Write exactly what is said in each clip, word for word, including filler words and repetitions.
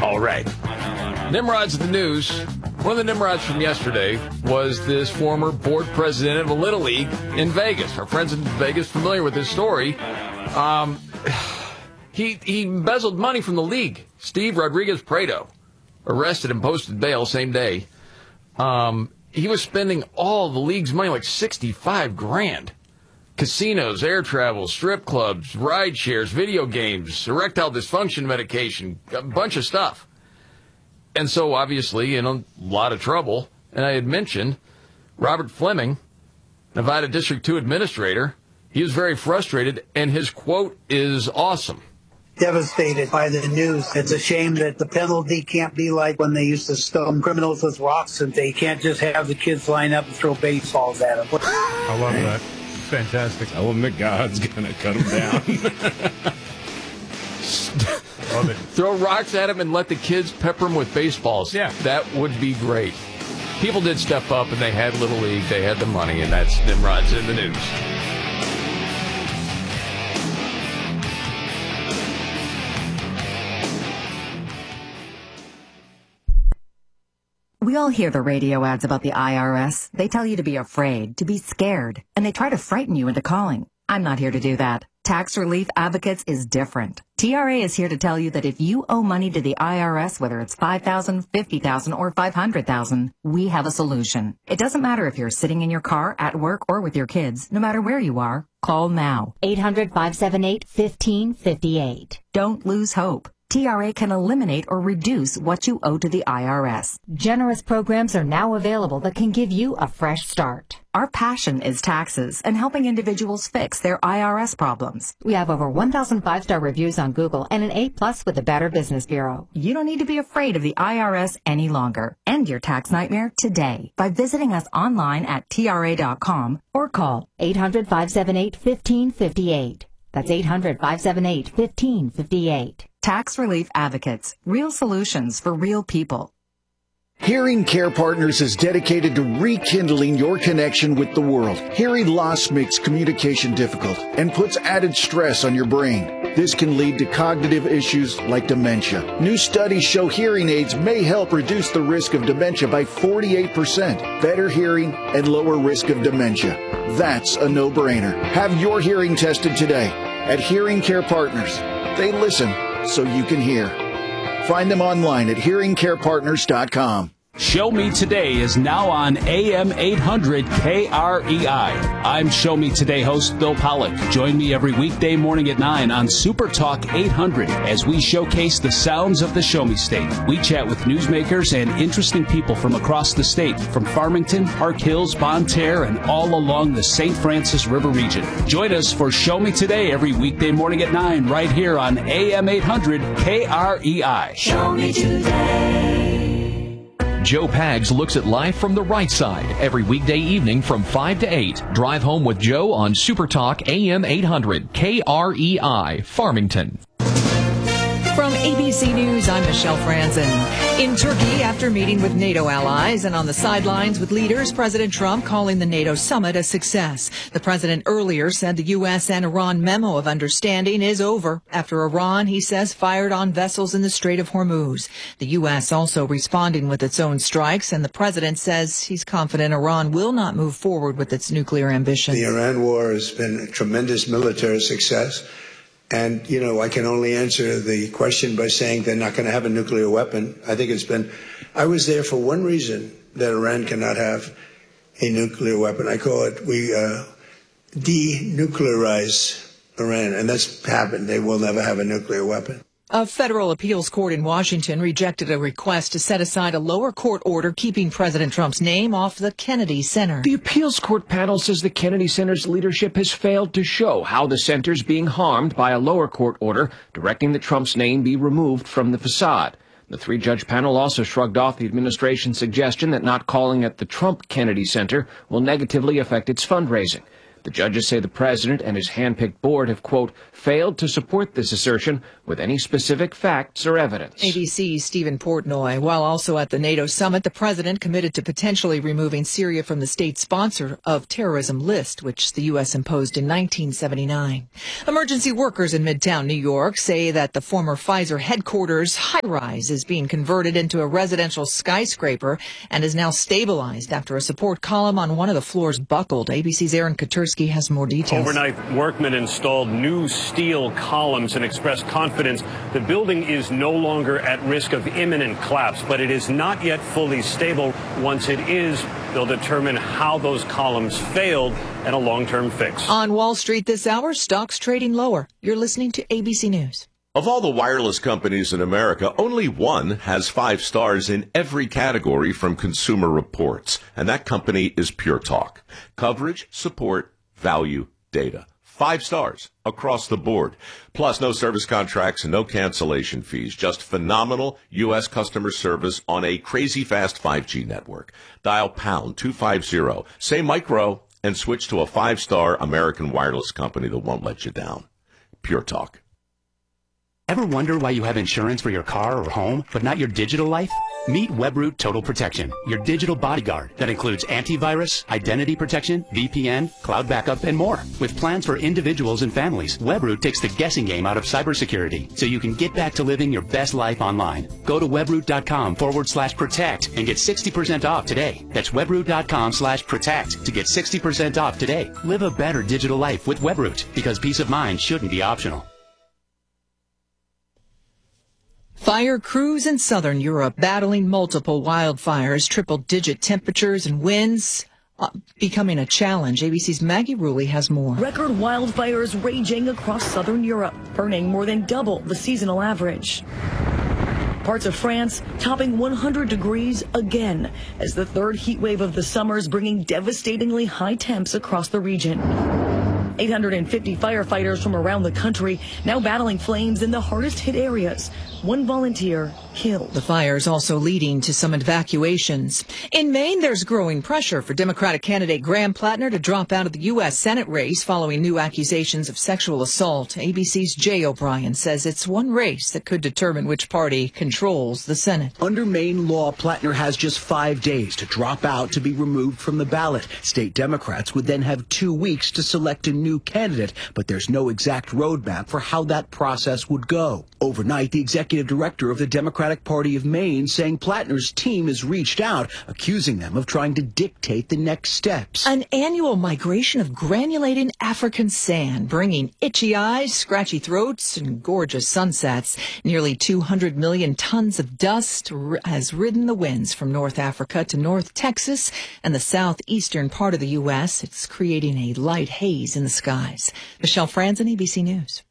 All right. Nimrods of the news. One of the Nimrods from yesterday was this former board president of a Little League in Vegas. Our friends in Vegas familiar with this story. Um, he, he embezzled money from the league. Steve Rodriguez-Prado, arrested and posted bail same day. Um, he was spending all the league's money, like sixty-five grand. Casinos, air travel, strip clubs, ride shares, video games, erectile dysfunction medication, a bunch of stuff. And so, obviously, in a lot of trouble. And I had mentioned Robert Fleming, Nevada District two administrator. He was very frustrated, and his quote is awesome. Devastated by the news. It's a shame that the penalty can't be like when they used to stone criminals with rocks, and they can't just have the kids line up and throw baseballs at them. I love that. Fantastic. Tell him that God's going to cut him down. Love it. Throw rocks at him and let the kids pepper him with baseballs. Yeah. That would be great. People did step up, and they had Little League. They had the money, and that's Nimrod's in the news. We all hear the radio ads about the I R S. They tell you to be afraid, to be scared, and they try to frighten you into calling. I'm not here to do that. Tax Relief Advocates is different. T R A is here to tell you that if you owe money to the I R S, whether it's five thousand dollars, fifty thousand dollars, or five hundred thousand dollars, we have a solution. It doesn't matter if you're sitting in your car, at work, or with your kids. No matter where you are, call now. eight hundred, five seven eight, one five five eight. Don't lose hope. T R A can eliminate or reduce what you owe to the I R S. Generous programs are now available that can give you a fresh start. Our passion is taxes and helping individuals fix their I R S problems. We have over one thousand five-star reviews on Google and an A plus with the Better Business Bureau. You don't need to be afraid of the I R S any longer. End your tax nightmare today by visiting us online at T R A dot com or call eight hundred, five seven eight, one five five eight. That's eight hundred, five seven eight, one five five eight. Tax Relief Advocates. Real solutions for real people. Hearing Care Partners is dedicated to rekindling your connection with the world. Hearing loss makes communication difficult and puts added stress on your brain. This can lead to cognitive issues like dementia. New studies show hearing aids may help reduce the risk of dementia by forty-eight percent. Better hearing and lower risk of dementia. That's a no-brainer. Have your hearing tested today at Hearing Care Partners. They listen so you can hear. Find them online at hearing care partners dot com. Show Me Today is now on A M eight hundred K R E I. I'm Show Me Today host Bill Pollock. Join me every weekday morning at nine on Super Talk eight hundred as we showcase the sounds of the Show Me State. We chat with newsmakers and interesting people from across the state, from Farmington, Park Hills, Bonne Terre, and all along the Saint Francis River region. Join us for Show Me Today every weekday morning at nine right here on A M eight hundred K R E I. Show Me Today. Joe Pags looks at life from the right side every weekday evening from five to eight. Drive home with Joe on Super Talk A M eight hundred K R E I, Farmington. From A B C News, I'm Michelle Franzen. In Turkey, after meeting with NATO allies and on the sidelines with leaders, President Trump calling the NATO summit a success. The president earlier said the U S and Iran memo of understanding is over after Iran, he says, fired on vessels in the Strait of Hormuz. The U S also responding with its own strikes, and the president says he's confident Iran will not move forward with its nuclear ambitions. The Iran war has been a tremendous military success. And, you know, I can only answer the question by saying they're not going to have a nuclear weapon. I think it's been, I was there for one reason, that Iran cannot have a nuclear weapon. I call it, we uh, denuclearize Iran, and that's happened. They will never have a nuclear weapon. A federal appeals court in Washington rejected a request to set aside a lower court order keeping President Trump's name off the Kennedy Center. The appeals court panel says the Kennedy Center's leadership has failed to show how the center's being harmed by a lower court order directing that Trump's name be removed from the facade. The three-judge panel also shrugged off the administration's suggestion that not calling it the Trump Kennedy Center will negatively affect its fundraising. The judges say the president and his hand-picked board have, quote, failed to support this assertion with any specific facts or evidence. A B C's Stephen Portnoy. While also at the NATO summit, the president committed to potentially removing Syria from the state sponsor of terrorism list, which the U S imposed in nineteen seventy-nine. Emergency workers in Midtown New York say that the former Pfizer headquarters high-rise is being converted into a residential skyscraper and is now stabilized after a support column on one of the floors buckled. A B C's Aaron Katersky has more details. Overnight, workmen installed new steel columns and expressed confidence the building is no longer at risk of imminent collapse, but it is not yet fully stable. Once it is, they'll determine how those columns failed and a long-term fix. On Wall Street this hour, stocks trading lower. You're listening to A B C News. Of all the wireless companies in America, only one has five stars in every category from Consumer Reports, and that company is Pure Talk. Coverage, support, value, data. Five stars across the board. Plus, no service contracts and no cancellation fees. Just phenomenal U S customer service on a crazy fast five G network. Dial pound two fifty, say micro, and switch to a five-star American wireless company that won't let you down. Pure Talk. Ever wonder why you have insurance for your car or home, but not your digital life? Meet Webroot Total Protection, your digital bodyguard that includes antivirus, identity protection, V P N, cloud backup, and more. With plans for individuals and families, Webroot takes the guessing game out of cybersecurity so you can get back to living your best life online. Go to webroot.com forward slash protect and get sixty percent off today. That's webroot.com slash protect to get sixty percent off today. Live a better digital life with Webroot, because peace of mind shouldn't be optional. Fire crews in southern Europe battling multiple wildfires, triple-digit temperatures and winds uh, becoming a challenge. A B C's Maggie Ruley has more. Record wildfires raging across southern Europe, burning more than double the seasonal average. Parts of France topping one hundred degrees again, as the third heat wave of the summer is bringing devastatingly high temps across the region. eight hundred fifty firefighters from around the country now battling flames in the hardest hit areas. One volunteer killed. The fire is also leading to some evacuations. In Maine, there's growing pressure for Democratic candidate Graham Plattner to drop out of the U S Senate race following new accusations of sexual assault. A B C's Jay O'Brien says it's one race that could determine which party controls the Senate. Under Maine law, Plattner has just five days to drop out to be removed from the ballot. State Democrats would then have two weeks to select a new candidate, but there's no exact roadmap for how that process would go. Overnight, the executive director of the Democratic Party of Maine saying Plattner's team has reached out, accusing them of trying to dictate the next steps. An annual migration of granulating African sand, bringing itchy eyes, scratchy throats, and gorgeous sunsets. Nearly two hundred million tons of dust has ridden the winds from North Africa to North Texas and the southeastern part of the U S. It's creating a light haze in the skies. Michelle Franzen, A B C News.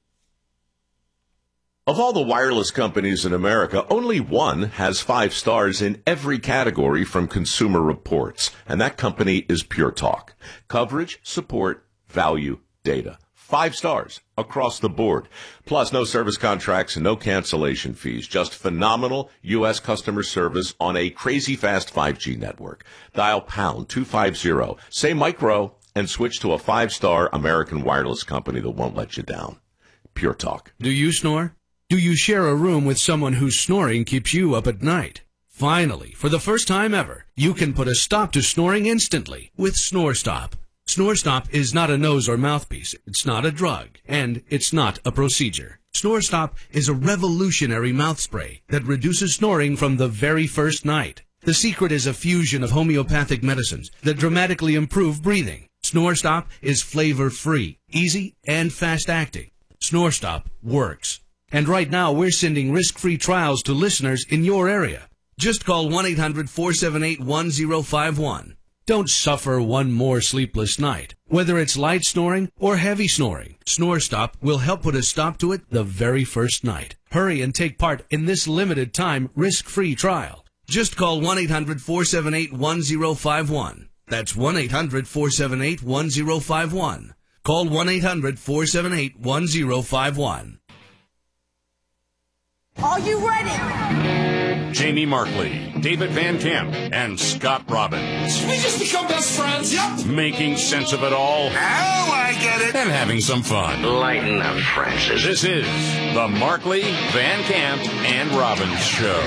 Of all the wireless companies in America, only one has five stars in every category from Consumer Reports, and that company is Pure Talk. Coverage, support, value, data. Five stars across the board. Plus, no service contracts and no cancellation fees. Just phenomenal U S customer service on a crazy fast five G network. Dial pound two fifty, say micro, and switch to a five-star American wireless company that won't let you down. Pure Talk. Do you snore? Do you share a room with someone whose snoring keeps you up at night? Finally, for the first time ever, you can put a stop to snoring instantly with SnoreStop. SnoreStop is not a nose or mouthpiece, it's not a drug, and it's not a procedure. SnoreStop is a revolutionary mouth spray that reduces snoring from the very first night. The secret is a fusion of homeopathic medicines that dramatically improve breathing. SnoreStop is flavor-free, easy, and fast-acting. SnoreStop works. And right now, we're sending risk-free trials to listeners in your area. Just call one eight hundred four seven eight one zero five one. Don't suffer one more sleepless night. Whether it's light snoring or heavy snoring, SnoreStop will help put a stop to it the very first night. Hurry and take part in this limited-time risk-free trial. Just call one eight hundred four seven eight one zero five one. That's one eight hundred four seven eight one zero five one. Call one eight hundred four seven eight one zero five one. Are you ready? Jamie Markley, David Van Camp, and Scott Robbins. We just become best friends. Yep. Making sense of it all. Oh, I get it. And having some fun. Lighten up, Francis. This is the Markley, Van Camp, and Robbins Show.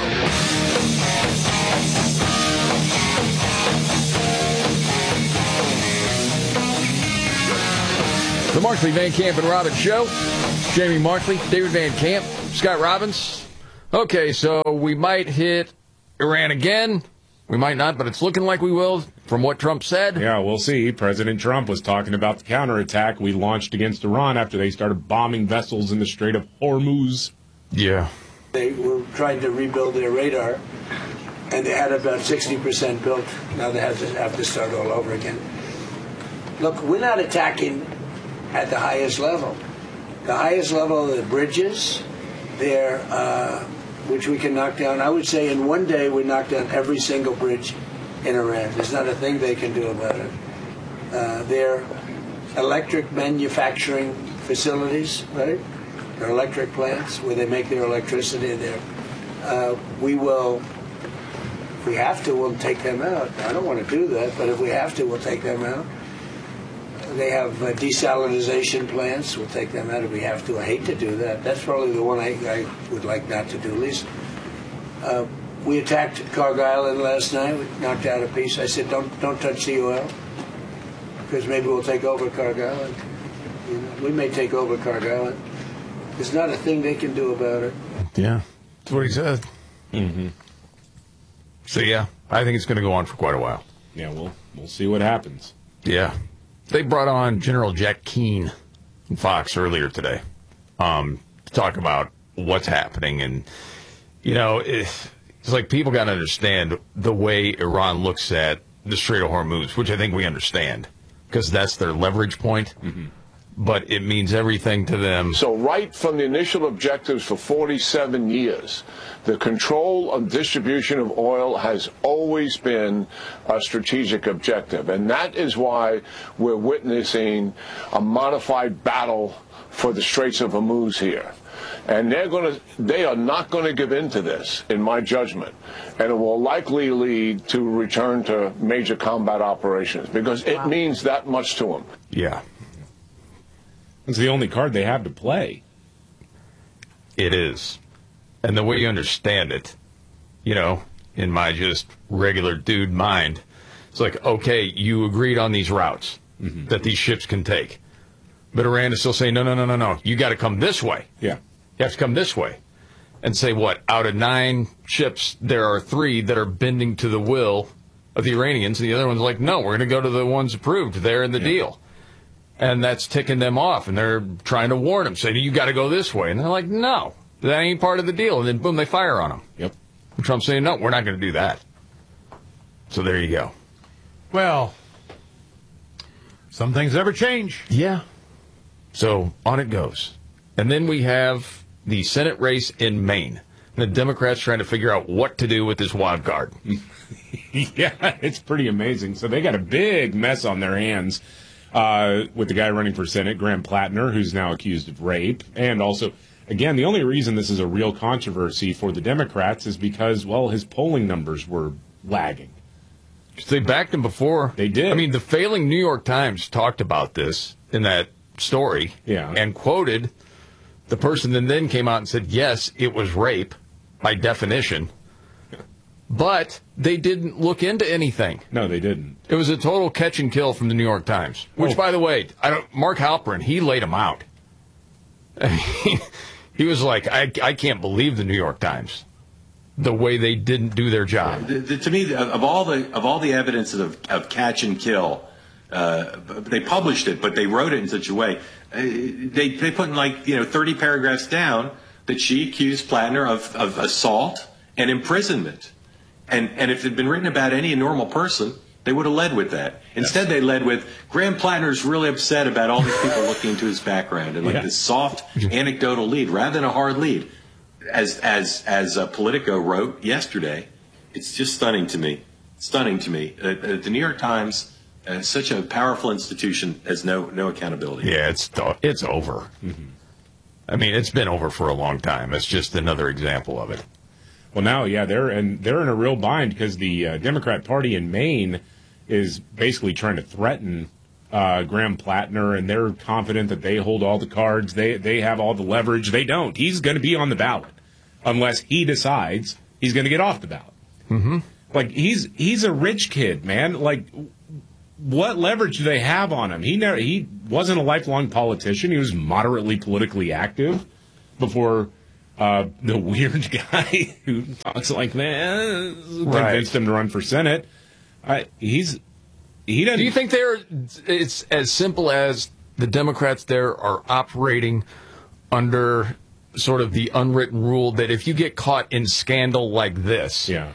The Markley, Van Camp, and Robbins Show. Jamie Markley, David Van Camp, Scott Robbins. Okay, so we might hit Iran again. We might not, but it's looking like we will from what Trump said. Yeah, we'll see. President Trump was talking about the counterattack we launched against Iran after they started bombing vessels in the Strait of Hormuz. Yeah. They were trying to rebuild their radar, and they had about sixty percent built. Now they have to, have to start all over again. Look, we're not attacking at the highest level. The highest level of the bridges, they're, uh, which we can knock down. I would say in one day we knock down every single bridge in Iran. There's not a thing they can do about it. Uh, their electric manufacturing facilities, right? Their electric plants where they make their electricity there. Uh, we will, if we have to, we'll take them out. I don't want to do that, but if we have to, we'll take them out. They have uh, desalinization plants. We'll take them out if we have to. I hate to do that. That's probably the one I, I would like not to do, least. Uh, we attacked Cargill Island last night. We knocked out a piece. I said, don't don't touch the oil, because maybe we'll take over Cargill Island. You know, we may take over Cargill Island. There's not a thing they can do about it. Yeah, that's what he said. Mm-hmm. So, yeah, I think it's going to go on for quite a while. Yeah, we'll, we'll see what happens. Yeah. They brought on General Jack Keane from Fox earlier today um, to talk about what's happening. And, you know, it's, it's like people got to understand the way Iran looks at the Strait of Hormuz, which I think we understand because that's their leverage point. Mm-hmm. But it means everything to them. So right from the initial objectives for forty-seven years, the control of distribution of oil has always been a strategic objective. And that is why we're witnessing a modified battle for the Straits of Hormuz here. And they're going to, they are not going to give in to this, in my judgment. And it will likely lead to return to major combat operations because it wow. means that much to them. Yeah. It's the only card they have to play. It is. And the way you understand it, you know, in my just regular dude mind, it's like, okay, you agreed on these routes mm-hmm. that these ships can take. But Iran is still saying, no, no, no, no, no. You got to come this way. Yeah. You have to come this way. And say, what, out of nine ships, there are three that are bending to the will of the Iranians. And the other one's like, no, we're going to go to the ones approved. They're in the yeah. deal. And that's ticking them off, and they're trying to warn them, saying, you got to go this way. And they're like, no, that ain't part of the deal. And then, boom, they fire on them. Yep. And Trump's saying, no, we're not going to do that. So there you go. Well, some things never change. Yeah. So on it goes. And then we have the Senate race in Maine. And the Democrats trying to figure out what to do with this wild card. Yeah, it's pretty amazing. So they got a big mess on their hands. Uh, with the guy running for Senate, Graham Plattner, who's now accused of rape. And also, again, the only reason this is a real controversy for the Democrats is because, well, his polling numbers were lagging. They backed him before. They did. I mean, the failing New York Times talked about this in that story yeah. and quoted the person that then came out and said, yes, it was rape by definition. But they didn't look into anything. No, they didn't. It was a total catch and kill from the New York Times. Which, oh. by the way, I don't. Mark Halperin, he laid him out. I mean, he was like, I, I can't believe the New York Times, the way they didn't do their job. The, the, to me, of all the of all the evidence of, of catch and kill, uh, they published it, but they wrote it in such a way. Uh, they they put in like you know thirty paragraphs down that she accused Plattner of, of assault and imprisonment. And and if it had been written about any normal person, they would have led with that. Instead, they led with, Graham Plattner's really upset about all these people looking into his background, and like yeah. this soft, anecdotal lead, rather than a hard lead. As as as uh, Politico wrote yesterday, it's just stunning to me. Stunning to me. Uh, uh, the New York Times, uh, such a powerful institution, has no no accountability. Yeah, it's it's over. Mm-hmm. I mean, it's been over for a long time. It's just another example of it. Well, now, yeah, they're and they're in a real bind because the uh, Democrat Party in Maine is basically trying to threaten uh, Graham Plattner, and they're confident that they hold all the cards, they they have all the leverage. They don't. He's going to be on the ballot unless he decides he's going to get off the ballot. Mm-hmm. Like he's he's a rich kid, man. Like, what leverage do they have on him? He never he wasn't a lifelong politician. He was moderately politically active before. Uh, the weird guy who talks like that Right. convinced him to run for Senate. I, he's he doesn't. Do you think they're? It's as simple as the Democrats there are operating under sort of the unwritten rule that if you get caught in scandal like this, yeah.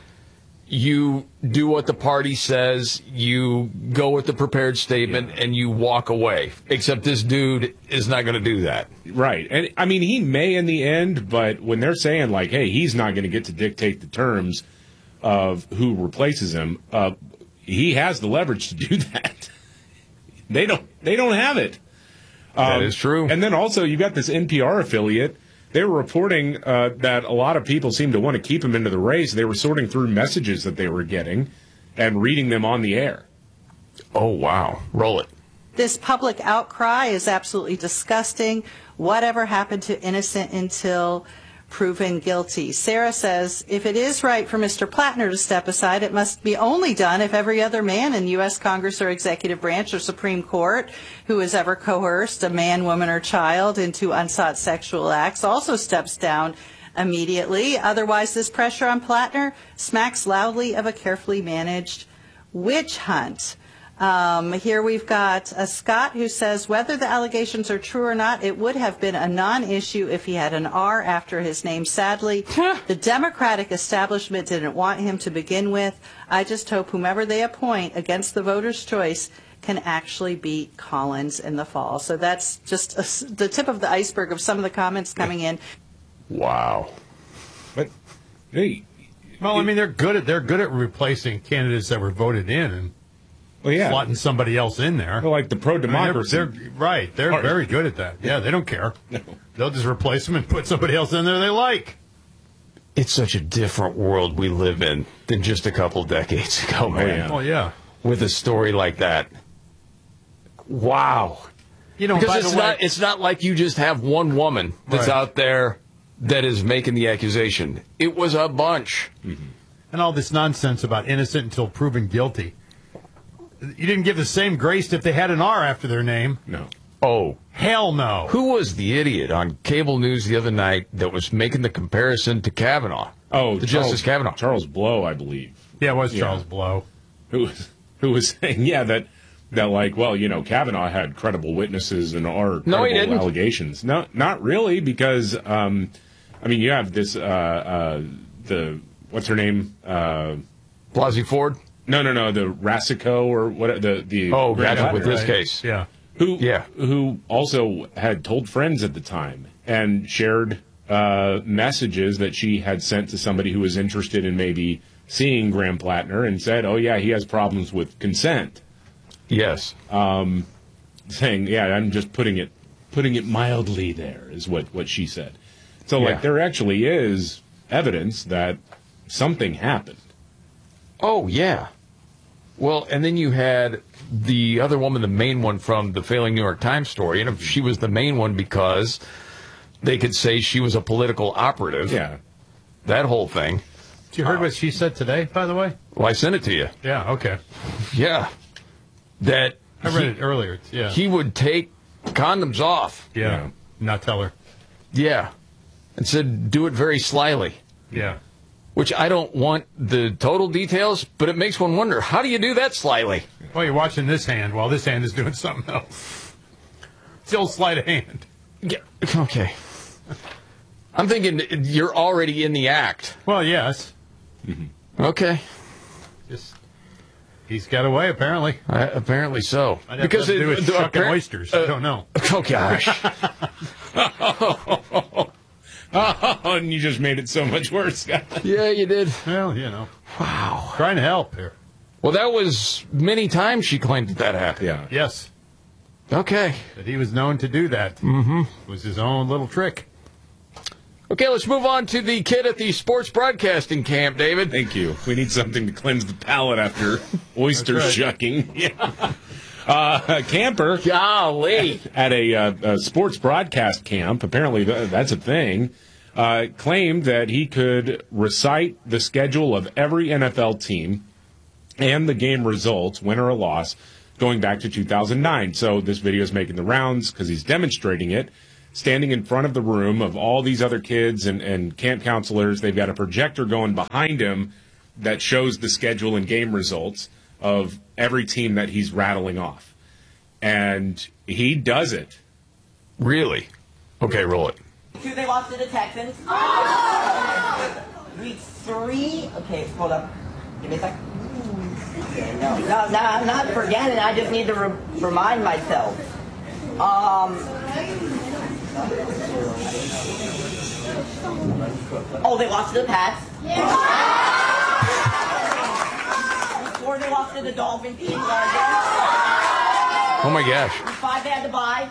you do what the party says, you go with the prepared statement, yeah. and you walk away. Except this dude is not going to do that. Right. And I mean, he may in the end, but when they're saying, like, hey, he's not going to get to dictate the terms of who replaces him, uh, he has the leverage to do that. they don't They don't have it. That um, is true. And then also, you got this N P R affiliate. They were reporting uh, that a lot of people seem to want to keep him into the race. They were sorting through messages that they were getting and reading them on the air. Oh, wow. Roll it. This public outcry is absolutely disgusting. Whatever happened to innocent until proven guilty? Sarah says, if it is right for Mister Plattner to step aside, it must be only done if every other man in U S Congress or executive branch or Supreme Court who has ever coerced a man, woman, or child into unsought sexual acts also steps down immediately. Otherwise, this pressure on Plattner smacks loudly of a carefully managed witch hunt. Um, here we've got a Scott who says, whether the allegations are true or not, it would have been a non-issue if he had an R after his name. Sadly, the Democratic establishment didn't want him to begin with. I just hope whomever they appoint against the voters' choice can actually beat Collins in the fall. So that's just a, the tip of the iceberg of some of the comments coming in. Wow. But, hey. Well, I mean, they're good at they're good at replacing candidates that were voted in and well, yeah. slotting somebody else in there. Well, like the pro-democracy. I mean, they're, they're, right. They're Are, very good at that. Yeah, they don't care. No. They'll just replace them and put somebody else in there they like. It's such a different world we live in than just a couple decades ago, man. Oh, yeah. With a story like that. Wow. You know, because by it's the way, not it's not like you just have one woman that's right. out there that is making the accusation. It was a bunch. Mm-hmm. And all this nonsense about innocent until proven guilty. You didn't give the same grace if they had an R after their name. No. Oh. Hell no. Who was the idiot on cable news the other night that was making the comparison to Kavanaugh? Oh, to Charles, Justice Kavanaugh. Charles Blow, I believe. Yeah, it was yeah. Charles Blow. Who was, who was saying, yeah, that, that like, well, you know, Kavanaugh had credible witnesses and are no, credible he didn't. allegations. No, not really, because, um, I mean, you have this, uh, uh, the, what's her name? Uh, Blasey Ford? No, no, no, the Rasico or what? The the oh, gotcha, with right. this case, yeah. Who yeah, who also had told friends at the time and shared uh, messages that she had sent to somebody who was interested in maybe seeing Graham Plattner and said, "Oh yeah, he has problems with consent." Yes, um, saying, "Yeah, I'm just putting it putting it mildly." There is what what she said. So yeah. like there actually is evidence that something happened. Oh yeah. Well, and then you had the other woman, the main one from the failing New York Times story, and she was the main one because they could say she was a political operative. Yeah. That whole thing. You heard uh, what she said today, by the way? Well, I sent it to you. Yeah, okay. Yeah. That I read he, it earlier. Yeah. He would take condoms off. Yeah. yeah. Not tell her. Yeah. And said, do it very slyly. Yeah. Which I don't want the total details, but it makes one wonder, how do you do that slyly? Well, you're watching this hand while this hand is doing something else. It's the old sleight of hand. Yeah, okay. I'm thinking you're already in the act. Well, yes. Mm-hmm. Okay. Just, he's got away, apparently. Uh, apparently so. I'd have because to do with shucking appar- oysters. Uh, I don't know. Oh, gosh. Oh, and you just made it so much worse, Scott. Yeah, you did. Well, you know. Wow. Trying to help here. Well, that was many times she claimed that that happened. Yeah. Yes. Okay. That he was known to do that. Mm-hmm. It was his own little trick. Okay, let's move on to the kid at the sports broadcasting camp, David. Thank you. We need something to cleanse the palate after oyster That's right. shucking. Yeah. Uh, a camper. Golly. At a, uh, a sports broadcast camp, apparently th- that's a thing, uh, claimed that he could recite the schedule of every N F L team and the game results, win or a loss, going back to two thousand nine. So this video is making the rounds because he's demonstrating it, standing in front of the room of all these other kids and, and camp counselors. They've got a projector going behind him that shows the schedule and game results of every team that he's rattling off. And he does it. Really? Okay, roll it. Two, they lost to the Texans. Week three. Okay, hold up. Give me a sec. Okay, no, no, no, I'm not forgetting. I just need to re- remind myself. Um. Oh, they lost to the Pats. Before they lost to the Dolphins. Oh, my gosh. Five they had to buy.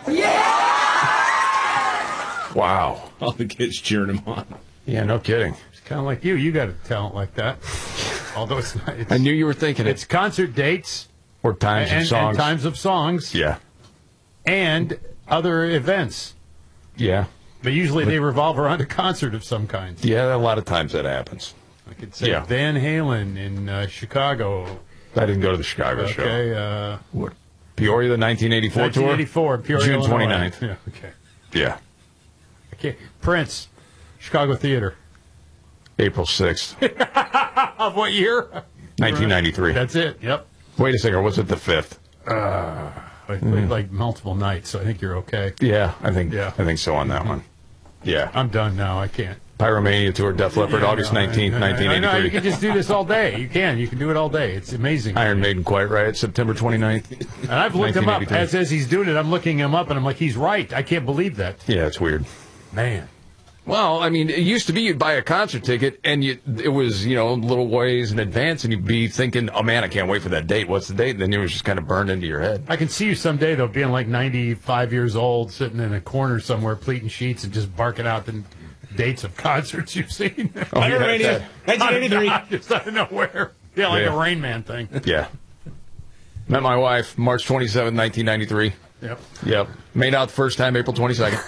Wow. All the kids cheering him on. Yeah, no kidding. It's kind of like you. You got a talent like that. Although it's not. It's, I knew you were thinking it. It's concert dates. Or times and, of songs. And times of songs. Yeah. And other events. Yeah. But usually they revolve around a concert of some kind. Yeah, a lot of times that happens. I could say Yeah. Van Halen in uh, Chicago. I didn't go to the Chicago show. Okay. Uh, What? Peoria, the nineteen eighty-four nineteen tour? eighty-four, Peoria, June Illinois. twenty-ninth. Yeah, okay. Yeah. Okay. Prince, Chicago Theater. April sixth. Of what year? nineteen ninety-three. That's it. Yep. Wait a second. Was it the fifth? Uh, I played like multiple nights, so I think you're okay. Yeah, I think Yeah. I think so on that one. Yeah. I'm done now. I can't. Pyromania tour, Def Leppard, Yeah, August no, I- nineteenth, I- nineteen I know, you eighty-three. can just do this all day. You can. You can do it all day. It's amazing. Iron Maiden, Quiet Riot, September twenty-ninth. And I've looked him up. nineteen eighty-three. As, as he's doing it, I'm looking him up, and I'm like, he's right. I can't believe that. Yeah, it's weird. Man. Well, I mean, it used to be you'd buy a concert ticket, and you, it was, you know, a little ways in advance, and you'd be thinking, oh, man, I can't wait for that date. What's the date? And then it was just kind of burned into your head. I can see you someday, though, being like ninety-five years old, sitting in a corner somewhere, pleating sheets, and just barking out the dates of concerts you've seen. Oh, yeah, Radio, nineteen eighty-three. Just out of nowhere. Yeah, like Yeah. a Rain Man thing. Yeah. Met my wife March twenty-seventh, nineteen ninety-three. Yep. Yep. Made out the first time April twenty-second.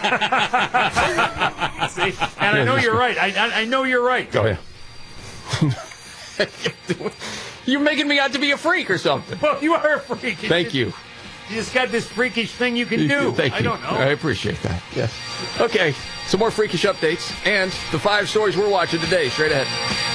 See? And I know you're right. I, I, I know you're right. Go ahead. You're making me out to be a freak or something. Well, you are a freak. Thank you. You just got this freakish thing you can do. Thank you. I don't know. I appreciate that. Yes. Okay. Some more freakish updates and the five stories we're watching today. Straight ahead.